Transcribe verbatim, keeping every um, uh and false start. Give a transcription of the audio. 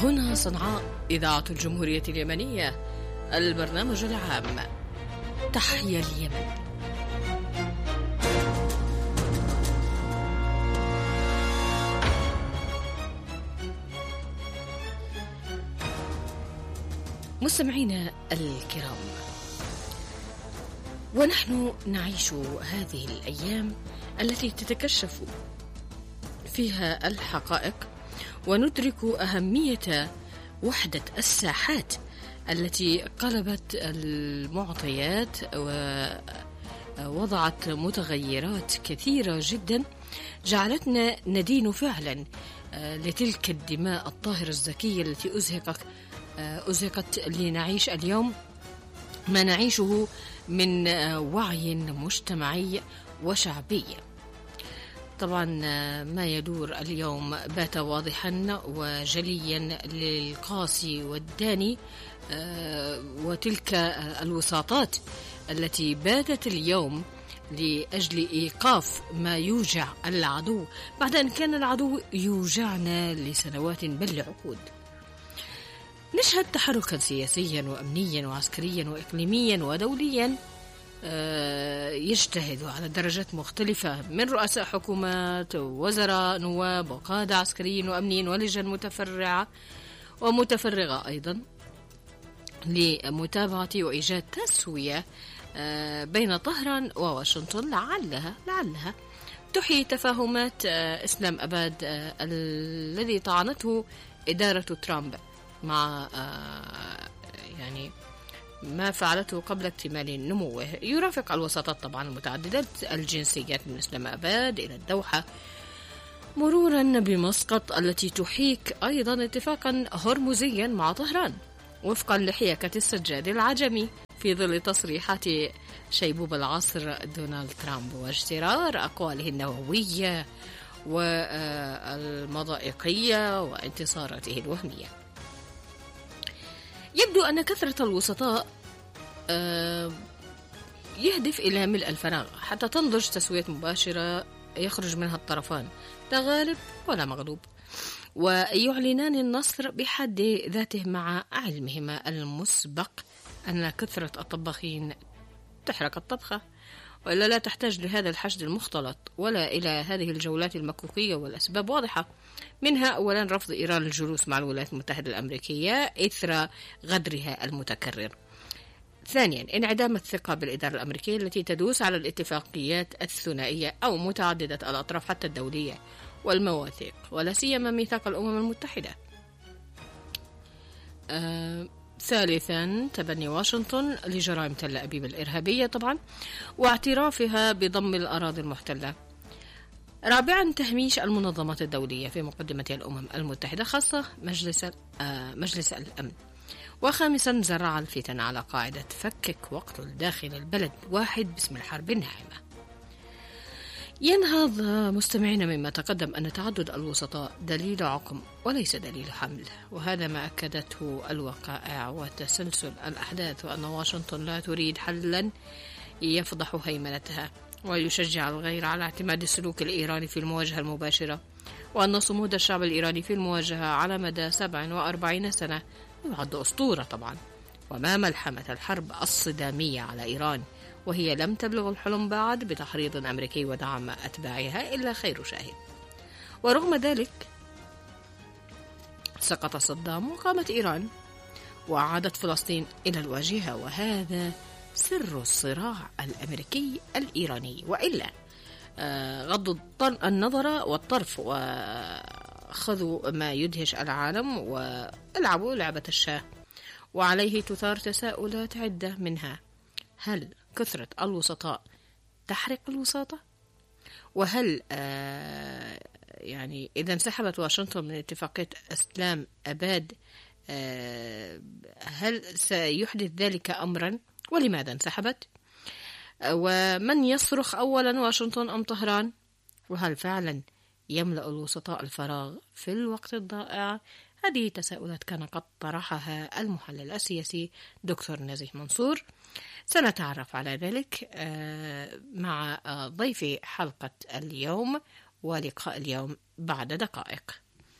هنا صنعاء إذاعة الجمهورية اليمنية، البرنامج العام. تحيا اليمن. مستمعينا الكرام، ونحن نعيش هذه الأيام التي تتكشف فيها الحقائق وندرك أهمية وحدة الساحات التي قلبت المعطيات ووضعت متغيرات كثيرة جدا جعلتنا ندين فعلا لتلك الدماء الطاهرة الزكية التي أزهقت أزهقت لنعيش اليوم ما نعيشه من وعي مجتمعي وشعبي. طبعا ما يدور اليوم بات واضحا وجليا للقاسي والداني، وتلك الوساطات التي باتت اليوم لأجل إيقاف ما يوجع العدو بعد أن كان العدو يوجعنا لسنوات بل لعقود. نشهد تحركا سياسيا وأمنيا وعسكريا وإقليميا ودوليا يجتهد على درجات مختلفة من رؤساء حكومات ووزراء نواب وقادة عسكريين وأمنيين ولجان متفرعة ومتفرغة أيضا لمتابعة وإيجاد تسوية بين طهران وواشنطن لعلها لعلها تحيي تفاهمات إسلام أباد الذي طعنته إدارة ترامب مع يعني ما فعلته قبل اكتمال نموه. يرافق الوساطات طبعا المتعددة الجنسيات من إسلام أباد إلى الدوحة مرورا بمسقط التي تحيك أيضا اتفاقا هرمزيا مع طهران وفقا لحيكة السجاد العجمي في ظل تصريحات شيبوب العصر دونالد ترامب واجترار أقواله النووية والمضائقية وانتصاراته الوهمية. يبدو أن كثرة الوسطاء يهدف إلى ملء الفراغ حتى تنضج تسوية مباشرة يخرج منها الطرفان لا غالب ولا مغلوب، ويعلنان النصر بحد ذاته مع علمهما المسبق أن كثرة الطباخين تحرق الطبخة، وإلا لا تحتاج لهذا الحشد المختلط ولا إلى هذه الجولات المكوكية، والأسباب واضحة، منها أولا رفض إيران الجلوس مع الولايات المتحدة الأمريكية إثر غدرها المتكرر. ثانيا انعدام الثقة بالإدارة الأمريكية التي تدوس على الاتفاقيات الثنائية أو متعددة الأطراف حتى الدولية والمواثيق ولا سيما ميثاق الأمم المتحدة. آه ثالثا تبني واشنطن لجرائم تل أبيب الإرهابية طبعا واعترافها بضم الأراضي المحتلة. رابعا تهميش المنظمات الدولية في مقدمة الأمم المتحدة خاصة مجلس آه مجلس الأمن. وخامسا زرع الفتن على قاعدة فكك واقتل داخل البلد واحد باسم الحرب الناعمة. ينهض مستمعين مما تقدم أن تعدد الوسطاء دليل عقم وليس دليل حمل، وهذا ما أكدته الوقائع وتسلسل الأحداث، وأن واشنطن لا تريد حلا يفضح هيمنتها ويشجع الغير على اعتماد السلوك الإيراني في المواجهة المباشرة، وأن صمود الشعب الإيراني في المواجهة على مدى سبع وأربعين سنة يعد أسطورة طبعا، وما ملحمة الحرب الصدامية على إيران وهي لم تبلغ الحلم بعد بتحريض أمريكي ودعم أتباعها إلا خير شاهد. ورغم ذلك سقط صدام وقامت إيران وأعادت فلسطين إلى الواجهة، وهذا سر الصراع الأمريكي الإيراني، وإلا غضوا النظر والطرف وأخذوا ما يدهش العالم والعبوا لعبة الشاه. وعليه تثار تساؤلات عدة، منها هل كثرة الوسطاء تحرق الوساطة؟ وهل آه يعني إذا انسحبت واشنطن من اتفاقية إسلام أباد آه هل سيحدث ذلك أمرا؟ ولماذا انسحبت؟ آه ومن يصرخ أولا واشنطن أم طهران؟ وهل فعلا يملأ الوسطاء الفراغ في الوقت الضائع؟ هذه تساؤلات كان قد طرحها المحلل السياسي دكتور نزيه منصور. سنتعرف على ذلك مع ضيف حلقة اليوم ولقاء اليوم بعد دقائق.